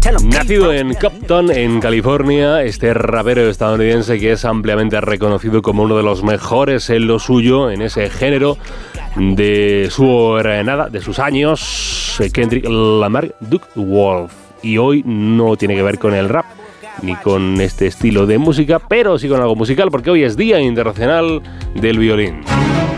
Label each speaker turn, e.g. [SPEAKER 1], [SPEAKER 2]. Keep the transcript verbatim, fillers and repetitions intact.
[SPEAKER 1] Nacido en Compton, en California, este rapero estadounidense que es ampliamente reconocido como uno de los mejores en lo suyo, en ese género de su nada, de sus años, Kendrick Lamar Duckworth. Y hoy no tiene que ver con el rap ni con este estilo de música, pero sí con algo musical, porque hoy es Día Internacional del Violín.